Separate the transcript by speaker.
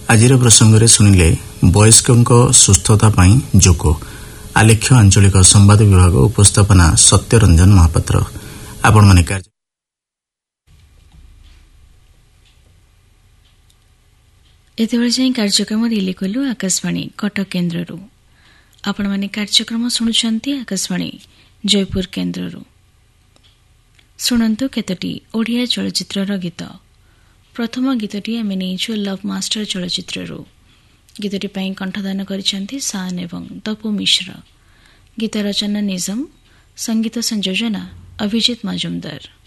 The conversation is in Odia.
Speaker 1: ଆଜିର ପ୍ରସଙ୍ଗରେ ଶୁଣିଲେ ବୟସ୍କଙ୍କ ସୁସ୍ଥତା ପାଇଁ ଯୋଗ। ଆଲେଖ୍ୟ ଆଞ୍ଚଳିକ ସମ୍ବାଦ ବିଭାଗ ଉପସ୍ଥାପନା ସତ୍ୟରଞ୍ଜନ ମହାପାତ୍ର। ଆପଣମାନେ
Speaker 2: ଏତେବେଳେ ଯାଏଁ କାର୍ଯ୍ୟକ୍ରମ ରିଲେ କଲୁ ଆକାଶବାଣୀ କଟକ କେନ୍ଦ୍ରରୁ। ଆପଣମାନେ କାର୍ଯ୍ୟକ୍ରମ ଶୁଣୁଛନ୍ତି ଆକାଶବାଣୀ ଜୟପୁର କେନ୍ଦ୍ରରୁ। ଶୁଣନ୍ତୁ କେତୋଟି ଓଡ଼ିଆ ଚଳଚ୍ଚିତ୍ରର ଗୀତ। ପ୍ରଥମ ଗୀତଟି ଆମେ ନେଇଛୁ ଲଭ୍ ମାଷ୍ଟର ଚଳଚ୍ଚିତ୍ରରୁ। ଗୀତଟି ପାଇଁ କଣ୍ଠଦାନ କରିଛନ୍ତି ସାନ୍ ଏବଂ ତପୁ ମିଶ୍ର। ଗୀତ ରଚନା ନିଜମ, ସଙ୍ଗୀତ ସଂଯୋଜନା ଅଭିଜିତ ମଜୁମଦାର।